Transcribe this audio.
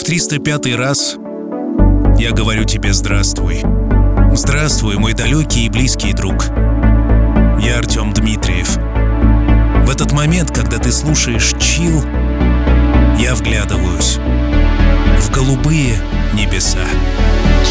В 305-й раз я говорю тебе здравствуй. Здравствуй, мой далекий и близкий друг. Я Артем Дмитриев. В этот момент, когда ты слушаешь чил, я вглядываюсь в голубые небеса.